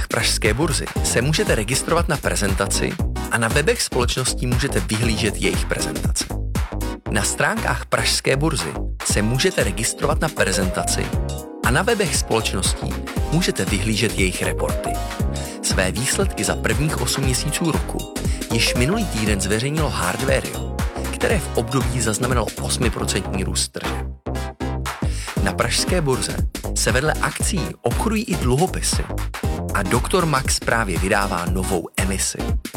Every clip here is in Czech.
pražské burzy se můžete registrovat na prezentaci a na webech společností můžete vyhlížet jejich prezentace. Na stránkách pražské burzy se můžete registrovat na prezentaci a na webech společností můžete vyhlížet jejich reporty. Své výsledky za prvních 8 měsíců roku již minulý týden zveřejnilo Hardwario, které v období zaznamenalo 8% růst tržeb. Na pražské burze se vedle akcií obchodují i dluhopisy a Dr. Max právě vydává novou emisi.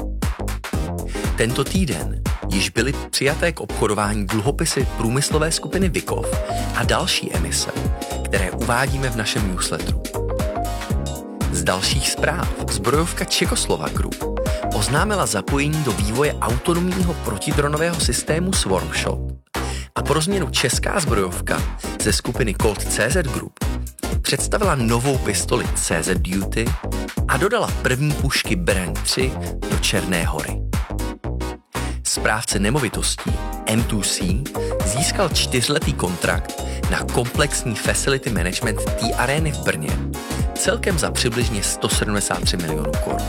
Tento týden již byly přijaté k obchodování dluhopisy průmyslové skupiny Vikov a další emise, které uvádíme v našem newsletteru. Z dalších zpráv zbrojovka Čekoslova Group oznámila zapojení do vývoje autonomního protidronového systému Swarmshot a pro změnu česká zbrojovka ze skupiny Colt CZ Group představila novou pistoli CZ Duty a dodala první pušky Brand 3 do Černé Hory. Správce nemovitostí M2C získal 4letý kontrakt na komplexní facility management té arény v Brně celkem za přibližně 173 milionů korun.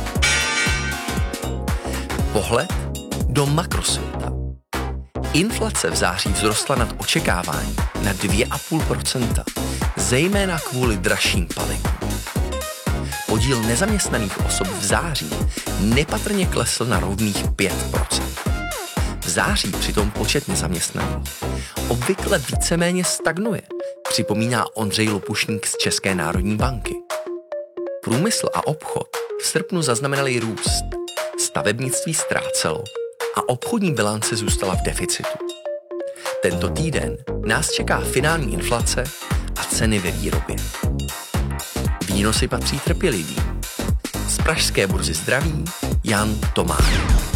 Pohled do makrosvěta. Inflace v září vzrostla nad očekávání na 2,5%, zejména kvůli dražším palivům. Podíl nezaměstnaných osob v září nepatrně klesl na rovných 5%. V září přitom počet nezaměstnaných obvykle víceméně stagnuje, připomíná Ondřej Lopušník z České národní banky. Průmysl a obchod v srpnu zaznamenali růst, stavebnictví ztrácelo a obchodní bilance zůstala v deficitu. Tento týden nás čeká finální inflace a ceny ve výrobě. Výnosy patří trpělivým. Z pražské burzy zdraví Jan Tomáš.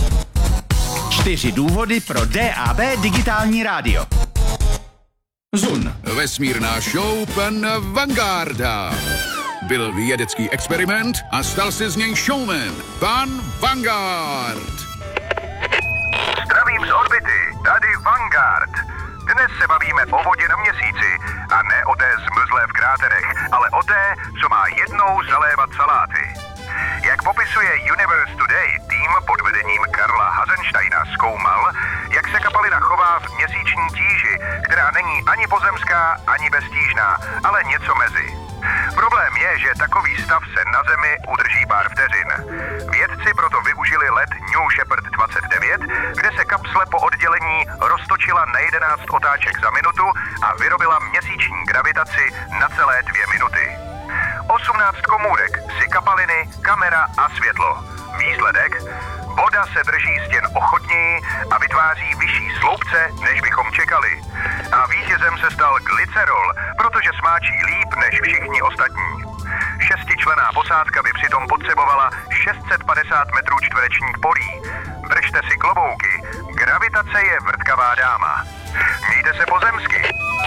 4 důvody pro DAB digitální rádio. ZUN. Vesmírná show pana Vanguarda. Byl vědecký experiment a stal se z něj showman. Pan Vanguard. Zdravím z orbity, tady Vanguard. Dnes se bavíme o vodě na měsíci a ne o té zmrzlé v kráterech, ale o té, co má jednou zalévat saláty. Jak popisuje Universe Today, tým pod vedením Karla Hasensteina zkoumal, jak se kapalina chová v měsíční tíži, která není ani pozemská, ani beztížná, ale něco mezi. Problém je, že takový stav se na Zemi udrží pár vteřin. Vědci proto využili let New Shepard 29, kde se kapsle po oddělení roztočila na 11 otáček za minutu a vyrobila měsíční gravitaci na celé 2 minuty. 18 komůrek si kapaliny, kamera a světlo. Výsledek? Voda se drží stěn ochotněji a vytváří vyšší sloupce, než bychom čekali. A vítězem se stal glycerol, protože smáčí líp než všichni ostatní. 6členná posádka by přitom potřebovala 650 metrů čtverečních polí. Držte si klobouky, gravitace je vrtkavá dáma. Mějte se pozemsky.